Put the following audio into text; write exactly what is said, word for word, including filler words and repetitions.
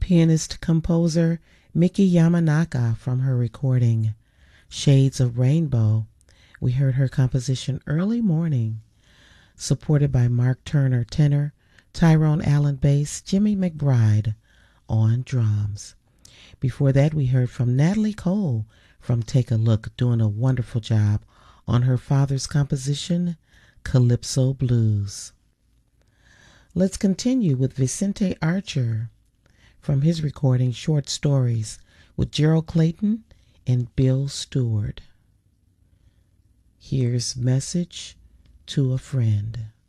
Pianist-composer Miki Yamanaka from her recording Shades of Rainbow. We heard her composition Early Morning, supported by Mark Turner tenor, Tyrone Allen bass, Jimmy McBride on drums. Before that, we heard from Natalie Cole from Take a Look, doing a wonderful job on her father's composition, Calypso Blues. Let's continue with Vicente Archer from his recording Short Stories with Gerald Clayton and Bill Stewart. Here's Message to a Friend.